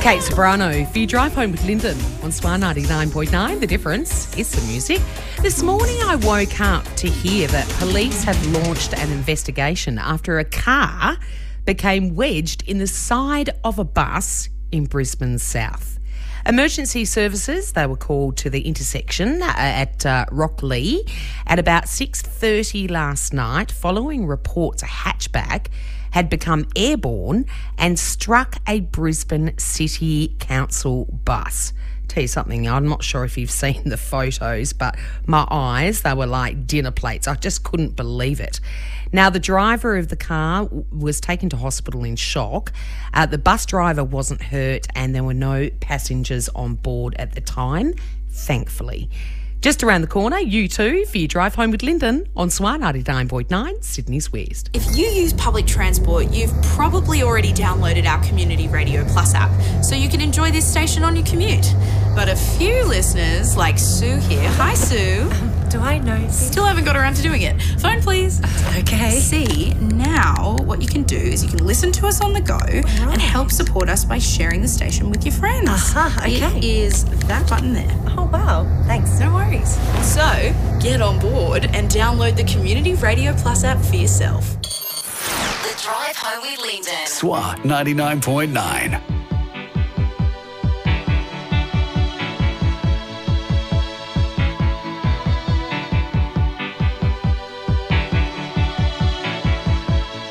Kate Sobrano for your drive home with Lyndon on Swan 99.9. The difference is the music. This morning I woke up to hear that police have launched an investigation after a car became wedged in the side of a bus in Brisbane South. Emergency services, they were called to the intersection at Rocklea at about 6:30 last night following reports a hatchback had become airborne and struck a Brisbane City Council bus. Tell you something, I'm not sure if you've seen the photos, but my eyes, they were like dinner plates. I just couldn't believe it. Now, the driver of the car was taken to hospital in shock. The bus driver wasn't hurt and there were no passengers on board at the time, thankfully. Just around the corner, you too, for your drive home with Lyndon on Swan 99.9, Sydney's West. If you use public transport, you've probably already downloaded our Community Radio Plus app, so you can enjoy this station on your commute. But a few listeners, like Sue here, hi Sue. Do I know? Still haven't got around to doing it. Phone please. Okay. See, now what you can do is you can listen to us on the go and help support us by sharing the station with your friends. Okay. It is that button there. Oh, wow. Thanks. No worries. So, get on board and download the Community Radio Plus app for yourself. The Drive Home with Lyndon. SWA 99.9.